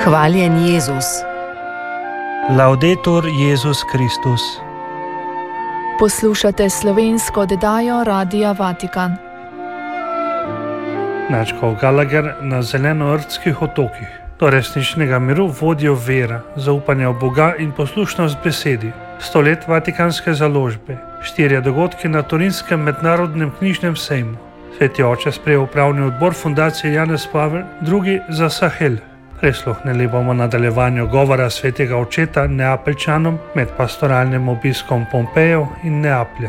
Hvaljen Jezus. Laudetur Jezus Kristus. Poslušate slovensko oddajo Radia Vatikan. Načkov Gallagher na Zelenoortskih otokih. Do resničnega miru vodijo vera, zaupanje v Boga in poslušnost besedi. 100 let Vatikanske založbe, 4 dogodki na Torinskem mednarodnem knjižnem sejmu. Sveti oče sprejel upravni odbor fundacije Janez Pavel II za Sahel. Prisluhnili bomo nadaljevanju govora svetega očeta Neapeljčanom med pastoralnim obiskom Pompejev in Neaplja.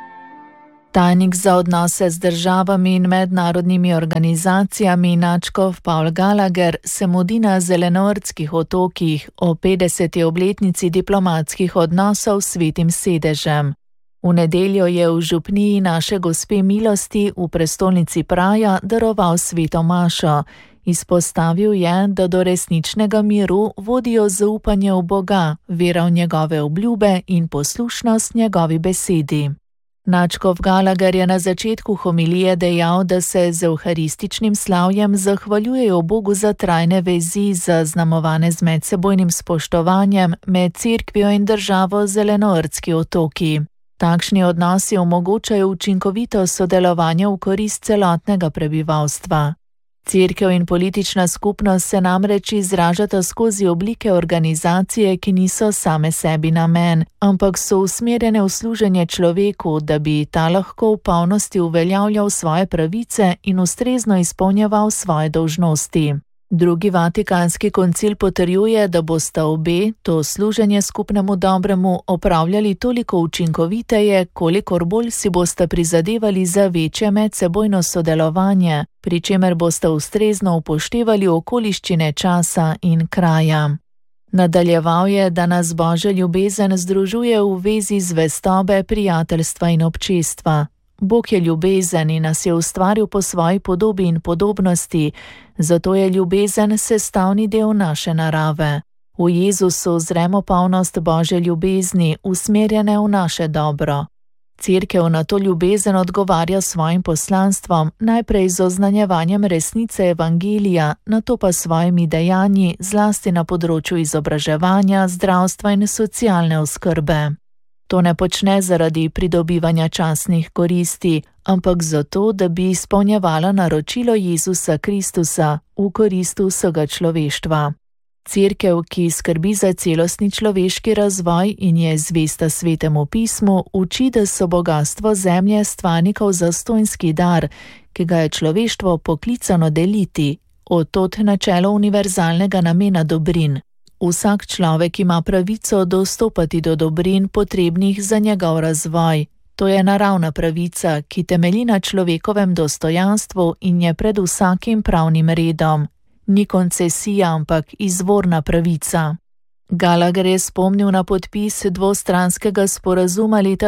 Tajnik za odnose z državami in mednarodnimi organizacijami nadškof Paul Gallagher se mudi na Zelenoortskih otokih o 50. obletnici diplomatskih odnosov s Svetim sedežem. V nedeljo je v župniji Naše Gospe milosti v prestolnici Praja daroval sveto mašo. Izpostavil je, da do resničnega miru vodijo zaupanje v Boga, vera v njegove obljube in poslušnost njegovi besedi. Nadškof Gallagher je na začetku homilije dejal, da se z evharističnim slavjem zahvaljujejo Bogu za trajne vezi, zaznamovane z medsebojnim spoštovanjem med cerkvijo in državo Zelenoortski otoki. Takšni odnosi omogočajo učinkovito sodelovanje v korist celotnega prebivalstva. Cerkev in politična skupnost se namreč izražata skozi oblike organizacije, ki niso same sebi namen, ampak so usmerjene v služenje človeku, da bi ta lahko v polnosti uveljavljal svoje pravice in ustrezno izpolnjeval svoje dolžnosti. Drugi Vatikanski koncil potrjuje, da bosta obe to služenje skupnemu dobremu opravljali toliko učinkoviteje, kolikor bolj si bosta prizadevali za večje medsebojno sodelovanje, pri čemer bosta ustrezno upoštevali okoliščine časa in kraja. Nadaljeval je, da nas Božja ljubezen združuje v vezi zvestobe, prijateljstva in občestva. Bog je ljubezen in nas je ustvaril po svoji podobi in podobnosti, zato je ljubezen sestavni del naše narave. V Jezusu zremo polnost Božje ljubezni, usmerjene v naše dobro. Cerkev na to ljubezen odgovarja svojim poslanstvom, najprej z oznanjevanjem resnice evangelija, nato pa svojimi dejanji, zlasti na področju izobraževanja, zdravstva in socialne oskrbe. To ne počne zaradi pridobivanja častnih koristi, ampak zato, da bi izpolnjevala naročilo Jezusa Kristusa v korist vsega človeštva. Cerkev, ki skrbi za celostni človeški razvoj in je zvesta Svetemu pismu, uči, da so bogastvo zemlje stvarnikov zastonjski dar, ki ga je človeštvo poklicano deliti, od tod načelo univerzalnega namena dobrin. Vsak človek ima pravico dostopati do dobrin potrebnih za njegov razvoj. To je naravna pravica, ki temelji na človekovem dostojanstvu in je pred vsakim pravnim redom. Ni koncesija, ampak izvorna pravica. Gallagher je spomnil na podpis dvostranskega sporazuma leta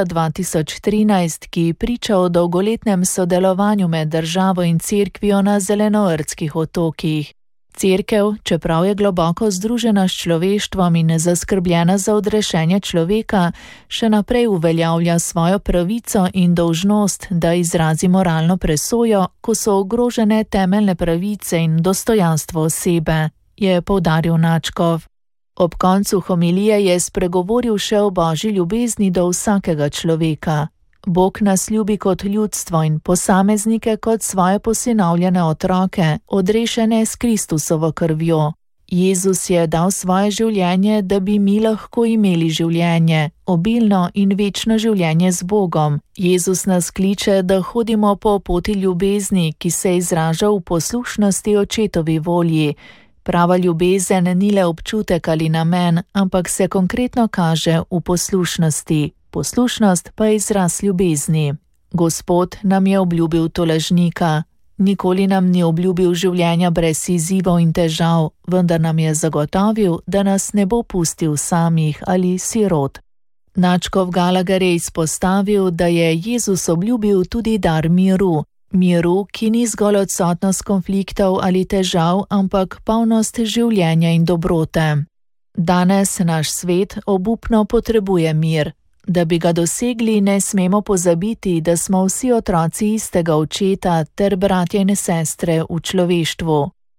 2013, ki priča o dolgoletnem sodelovanju med državo in cerkvijo na Zelenoortskih otokih. Cerkev, čeprav je globoko združena s človeštvom in zaskrbljena za odrešenje človeka, še naprej uveljavlja svojo pravico in dolžnost, da izrazi moralno presojo, ko so ogrožene temeljne pravice in dostojanstvo osebe, je poudaril nadškof. Ob koncu homilije je spregovoril še o Božji ljubezni do vsakega človeka. Bog nas ljubi kot ljudstvo in posameznike kot svoje posinovljene otroke, odrešene s Kristusovo krvjo. Jezus je dal svoje življenje, da bi mi lahko imeli življenje, obilno in večno življenje z Bogom. Jezus nas kliče, da hodimo po poti ljubezni, ki se izraža v poslušnosti očetovi volji. Prava ljubezen ni le občutek ali namen, ampak se konkretno kaže v poslušnosti. Poslušnost pa je izraz ljubezni. Gospod nam je obljubil tolažnika. Nikoli nam ni obljubil življenja brez izzivov in težav, vendar nam je zagotovil, da nas ne bo pustil samih ali sirot. Nadškof Gallagher je izpostavil, da je Jezus obljubil tudi dar miru. Miru, ki ni zgolj odsotnost konfliktov ali težav, ampak polnost življenja in dobrote. Danes naš svet obupno potrebuje mir. Da bi ga dosegli, ne smemo pozabiti, da smo vsi otroci istega očeta ter bratje in sestre v človeštvu.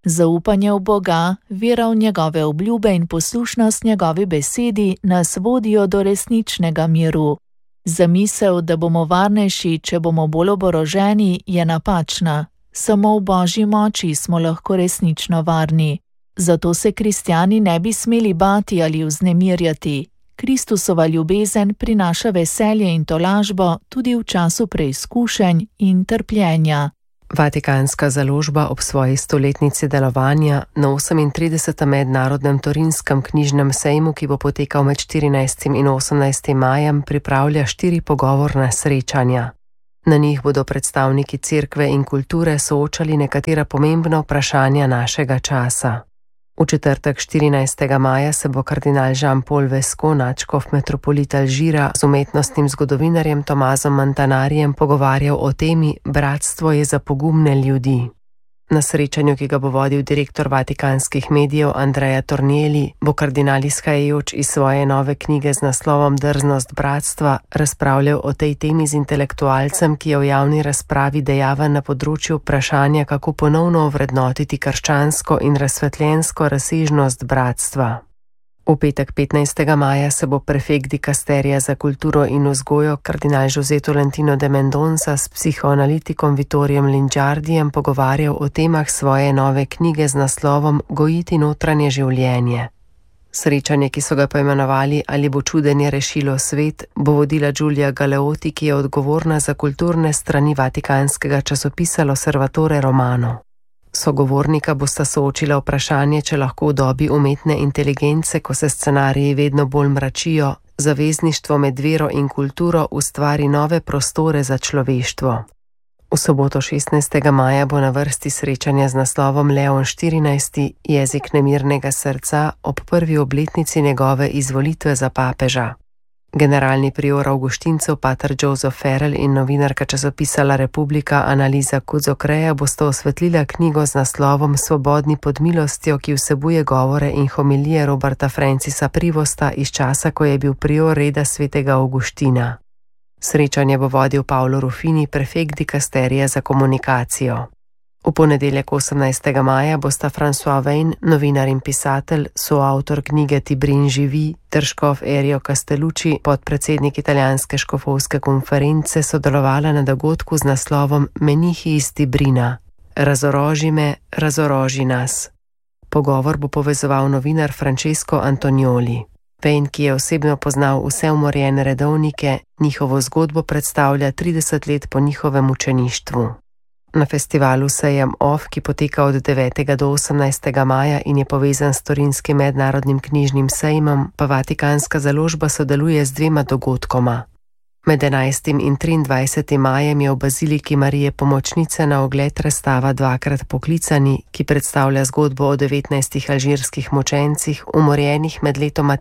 Zaupanje v Boga, vera v njegove obljube in poslušnost njegovi besedi nas vodijo do resničnega miru. Zamisel, da bomo varnejši, če bomo bolj oboroženi, je napačna. Samo v Božji moči smo lahko resnično varni. Zato se kristjani ne bi smeli bati ali vznemirjati. Kristusova ljubezen prinaša veselje in tolažbo tudi v času preizkušenj in trpljenja. Vatikanska založba ob svoji stoletnici delovanja na 38. mednarodnem Torinskem knjižnem sejmu, ki bo potekal med 14. in 18. majem, pripravlja 4 pogovorna srečanja. Na njih bodo predstavniki cerkve in kulture soočali nekatera pomembna vprašanja našega časa. V četrtek 14. maja se bo kardinal Jean-Paul Vesco, nadškof metropolita Alžira, z umetnostnim zgodovinarjem Tomazom Montanarijem pogovarjal o temi Bratstvo je za pogumne ljudi. Na srečanju, ki ga bo vodil direktor vatikanskih medijev Andrea Tornielli, bo kardinal izhajajoč iz svoje nove knjige z naslovom Drznost bratstva razpravljal o tej temi z intelektualcem, ki je v javni razpravi dejaven na področju vprašanja, kako ponovno ovrednotiti krščansko in razsvetljensko razsežnost bratstva. V petek 15. maja se bo prefekt dikasterija za kulturo in vzgojo kardinal José Tolentino de Mendonça s psihoanalitikom Vittorijem Lingiardijem pogovarjal o temah svoje nove knjige z naslovom Gojiti notranje življenje. Srečanje, ki so ga poimenovali Ali bo čudenje rešilo svet, bo vodila Giulia Galeotti, ki je odgovorna za kulturne strani vatikanskega časopisa L'Osservatore Romano. Sogovornika bosta soočila vprašanje, če lahko v dobi umetne inteligence, ko se scenariji vedno bolj mračijo, zavezništvo med vero in kulturo ustvari nove prostore za človeštvo. V soboto 16. maja bo na vrsti srečanja z naslovom Leon XIV. Jezik nemirnega srca ob prvi obletnici njegove izvolitve za papeža. Generalni prior avguštincev pater Joseph Farrell in novinarka časopisa La Repubblica Annalisa Cuzzocrea bosta osvetlila knjigo z naslovom Svobodni pod milostjo, ki vsebuje govore in homilije Roberta Francisa Privosta iz časa, ko je bil prior reda svetega Avguština. Srečanje bo vodil Paolo Ruffini, prefekt dikasterija za komunikacijo. V ponedeljek 18. maja bosta François Veyne, novinar in pisatelj, soavtor knjige Tibrin živi, ter škof Erio Castellucci, podpredsednik italijanske škofovske konference, sodelovala na dogodku z naslovom Menihi iz Tibrina. Razoroži me, razoroži nas. Pogovor bo povezoval novinar Francesco Antonioli. Veyne, ki je osebno poznal vse umorjene redovnike, njihovo zgodbo predstavlja 30 let po njihovem mučeništvu. Na festivalu Sejem Off, ki poteka od 9. do 18. maja in je povezan s Torinskim mednarodnim knjižnim sejmom, pa Vatikanska založba sodeluje z 2 dogodkoma. Med 11. in 23. majem je v Baziliki Marije Pomočnice na ogled razstava Dvakrat poklicani, ki predstavlja zgodbo o 19 alžirskih mučencih, umorjenih med letoma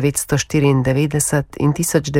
1994 in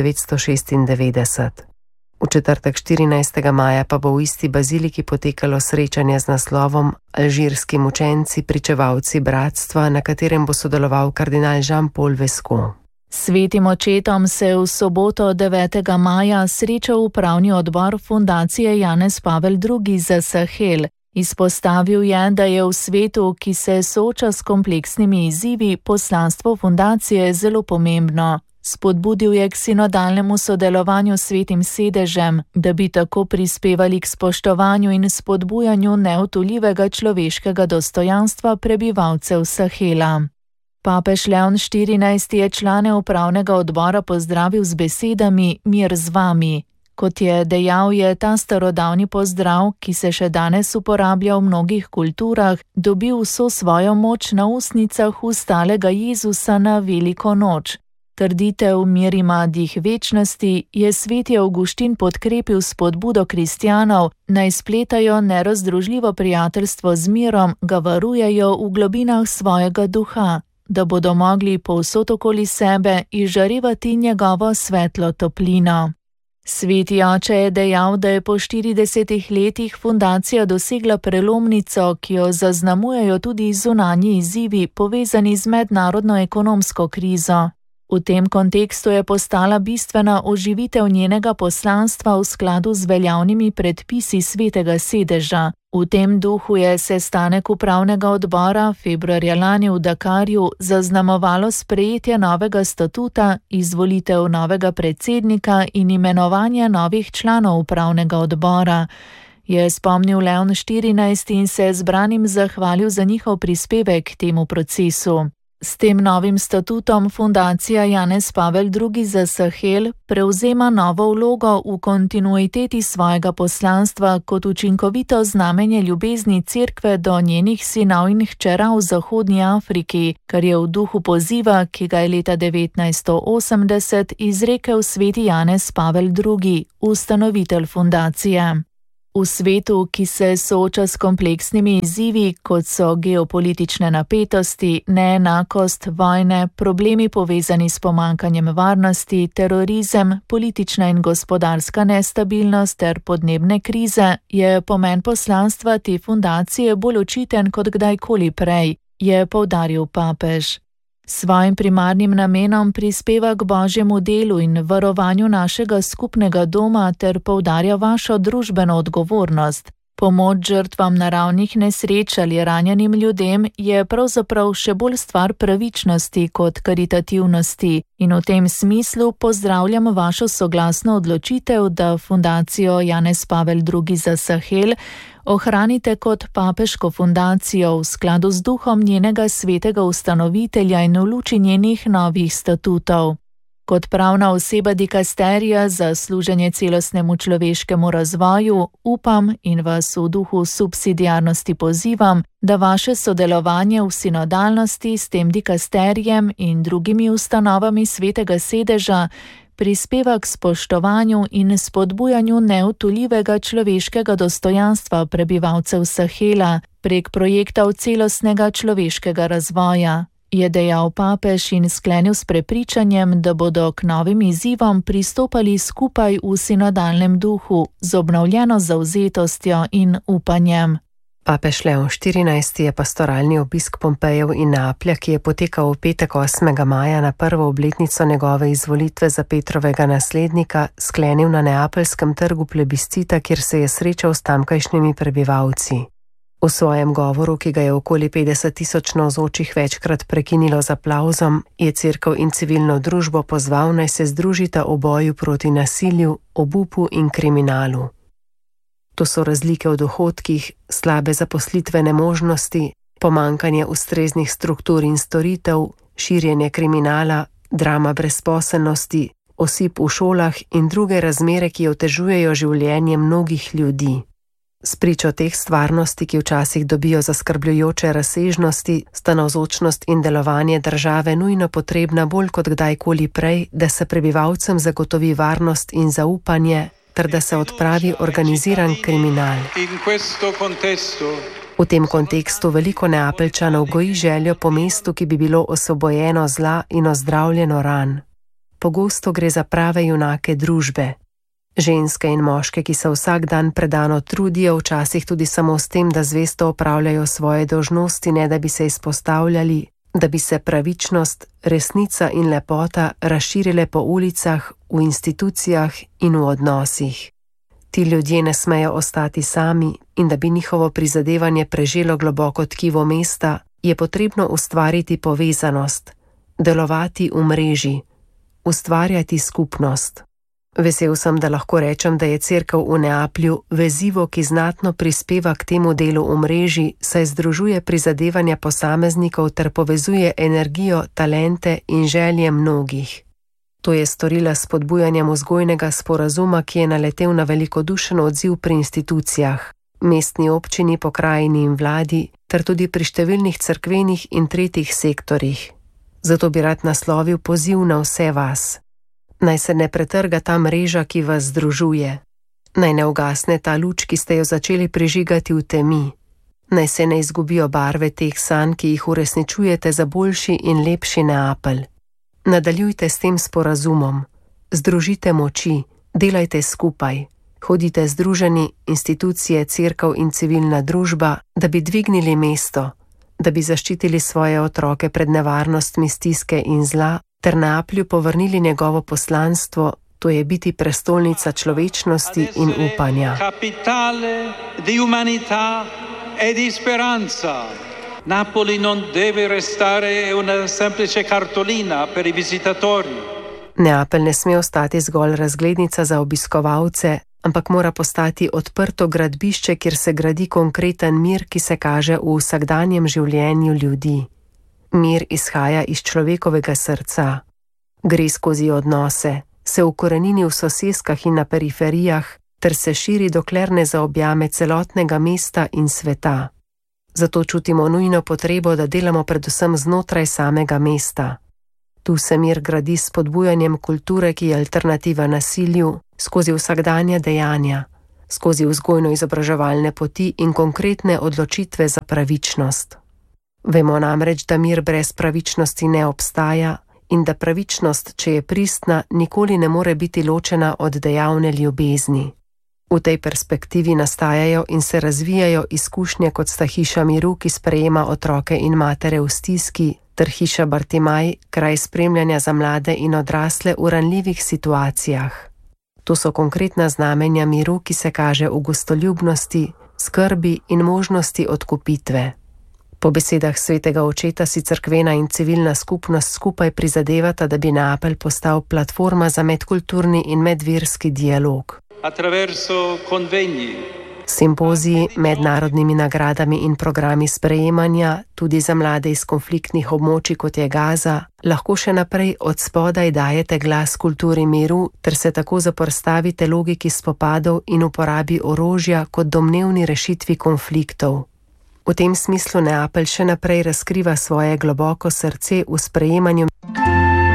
1996. V četrtek 14. maja pa bo v isti baziliki potekalo srečanje z naslovom Alžirski mučenci, pričevalci bratstva, na katerem bo sodeloval kardinal Jean-Paul Vesco. Svetim očetom se je v soboto 9. maja srečal upravni odbor fundacije Janez Pavel II. Za Sahel. Izpostavil je, da je v svetu, ki se sooča s kompleksnimi izzivi, poslanstvo fundacije zelo pomembno. Spodbudil je k sinodalnemu sodelovanju s Svetim sedežem, da bi tako prispevali k spoštovanju in spodbujanju neodtujljivega človeškega dostojanstva prebivalcev Sahela. Papež Leon XIV. Je člane upravnega odbora pozdravil z besedami Mir z vami. Kot je dejal, je ta starodavni pozdrav, ki se še danes uporablja v mnogih kulturah, dobil vso svojo moč na ustnicah ustalega Jezusa na veliko noč. Trditev mir ima dih večnosti je sveti Avguštin podkrepil s spodbudo kristjanov, naj spletajo nerazdružljivo prijateljstvo z mirom, ga varujejo v globinah svojega duha, da bodo mogli povsod okoli sebe izžarevati njegovo svetlo toplino. Sveti oče je dejal, da je po 40 letih fundacija dosegla prelomnico, ki jo zaznamujejo tudi zunanji izzivi povezani z mednarodno ekonomsko krizo. V tem kontekstu je postala bistvena oživitev njenega poslanstva v skladu z veljavnimi predpisi Svetega sedeža. V tem duhu je sestanek upravnega odbora februarja lani v Dakarju zaznamovalo sprejetje novega statuta, izvolitev novega predsednika in imenovanje novih članov upravnega odbora. Je spomnil Leon XIV in se zbranim zahvalil za njihov prispevek k temu procesu. S tem novim statutom fundacija Janez Pavel II. Za Sahel prevzema novo vlogo v kontinuiteti svojega poslanstva kot učinkovito znamenje ljubezni cerkve do njenih sinov in hčera v Zahodnji Afriki, kar je v duhu poziva, ki ga je leta 1980 izrekel sveti Janez Pavel II., ustanovitelj fundacije. V svetu, ki se sooča s kompleksnimi izzivi, kot so geopolitične napetosti, neenakost, vojne, problemi povezani s pomanjkanjem varnosti, terorizem, politična in gospodarska nestabilnost ter podnebne krize, je pomen poslanstva te fundacije bolj očiten kot kdajkoli prej, je poudaril papež. Svojim primarnim namenom prispeva k božjemu delu in varovanju našega skupnega doma ter poudarja vašo družbeno odgovornost. Pomoč žrtvam naravnih nesreč ali ranjenim ljudem je pravzaprav še bolj stvar pravičnosti kot karitativnosti in v tem smislu pozdravljam vašo soglasno odločitev, da fundacijo Janez Pavel II. Za Sahel ohranite kot papeško fundacijo v skladu z duhom njenega svetega ustanovitelja in v luči njenih novih statutov. Kot pravna oseba dikasterija za služenje celostnemu človeškemu razvoju, upam in vas v duhu subsidiarnosti pozivam, da vaše sodelovanje v sinodalnosti s tem dikasterijem in drugimi ustanovami svetega sedeža prispeva k spoštovanju in spodbujanju neodtujljivega človeškega dostojanstva prebivalcev Sahela prek projektov celostnega človeškega razvoja, je dejal papež in sklenil s prepričanjem, da bodo k novim izzivom pristopali skupaj v sinodalnem duhu z obnovljeno zavzetostjo in upanjem. Papež Leon XIV. Je pastoralni obisk Pompejev in Neaplja, ki je potekal v petek 8. maja na prvo obletnico njegove izvolitve za Petrovega naslednika, sklenil na neapeljskem trgu plebiscita, kjer se je srečal s tamkajšnjimi prebivalci. V svojem govoru, ki ga je okoli 50.000 navzočih večkrat prekinilo z aplavzom, je cerkev in civilno družbo pozval, naj se združita v boju proti nasilju, obupu in kriminalu. To so razlike v dohodkih, slabe zaposlitvene možnosti, pomanjkanje ustreznih struktur in storitev, širjenje kriminala, drama brezposelnosti, osip v šolah in druge razmere, ki otežujejo življenje mnogih ljudi. Spričo teh stvarnosti, ki včasih dobijo zaskrbljujoče razsežnosti, sta navzočnost in delovanje države nujno potrebna bolj kot kdajkoli prej, da se prebivalcem zagotovi varnost in zaupanje, ter da se odpravi organiziran kriminal. V tem kontekstu veliko Neapeljčanov goji željo po mestu, ki bi bilo osvobojeno zla in ozdravljeno ran. Pogosto gre za prave junake družbe. Ženske in moške, ki se vsak dan predano trudijo, včasih tudi samo s tem, da zvesto opravljajo svoje dolžnosti, ne da bi se izpostavljali, da bi se pravičnost, resnica in lepota razširile po ulicah, v institucijah in v odnosih. Ti ljudje ne smejo ostati sami in da bi njihovo prizadevanje preželo globoko tkivo mesta, je potrebno ustvariti povezanost, delovati v mreži, ustvarjati skupnost. Vesel sem, da lahko rečem, da je cerkev v Neaplju vezivo, ki znatno prispeva k temu delu v mreži, saj združuje prizadevanja posameznikov ter povezuje energijo, talente in želje mnogih. To je storila s spodbujanjem vzgojnega sporazuma, ki je naletel na velikodušen odziv pri institucijah, mestni občini, pokrajini in vladi, ter tudi pri številnih cerkvenih in tretjih sektorjih. Zato bi rad naslovil poziv na vse vas. Naj se ne pretrga ta mreža, ki vas združuje. Naj ne ugasne ta luč, ki ste jo začeli prižigati v temi. Naj se ne izgubijo barve teh sanj, ki jih uresničujete za boljši in lepši Neapelj. Nadaljujte s tem sporazumom. Združite moči, delajte skupaj. Hodite združeni, institucije, cerkev in civilna družba, da bi dvignili mesto, da bi zaščitili svoje otroke pred nevarnostmi stiske in zla, ter Neaplju povrnili njegovo poslanstvo, to je biti prestolnica človečnosti in upanja. Capitale di umanità e di speranza. Napoli non deve restare una semplice cartolina per i visitatori. Neapelj ne sme ostati zgolj razglednica za obiskovalce, ampak mora postati odprto gradbišče, kjer se gradi konkreten mir, ki se kaže v vsakdanjem življenju ljudi. Mir izhaja iz človekovega srca, gre skozi odnose, se ukorenini v soseskah in na periferijah, ter se širi, dokler ne zaobjame celotnega mesta in sveta. Zato čutimo nujno potrebo, da delamo predvsem znotraj samega mesta. Tu se mir gradi s spodbujanjem kulture, ki je alternativa nasilju, skozi vsakdanja dejanja, skozi vzgojno-izobraževalne poti in konkretne odločitve za pravičnost. Vemo namreč, da mir brez pravičnosti ne obstaja in da pravičnost, če je pristna, nikoli ne more biti ločena od dejavne ljubezni. V tej perspektivi nastajajo in se razvijajo izkušnje, kot sta hiša miru, ki sprejema otroke in matere v stiski, ter hiša Bartimaj, kraj spremljanja za mlade in odrasle v ranljivih situacijah. To so konkretna znamenja miru, ki se kaže v gostoljubnosti, skrbi in možnosti odkupitve. Po besedah svetega očeta si cerkvena in civilna skupnost skupaj prizadevata, da bi Neapelj postal platforma za medkulturni in medverski dialog. Attraverso convegni. Simpoziji, mednarodnimi nagradami in programi sprejemanja, tudi za mlade iz konfliktnih območij, kot je Gaza, lahko še naprej od spodaj dajete glas kulturi miru, ter se tako zoperstavite logiki spopadov in uporabi orožja kot domnevni rešitvi konfliktov. V tem smislu Neapelj še naprej razkriva svoje globoko srce v sprejemanju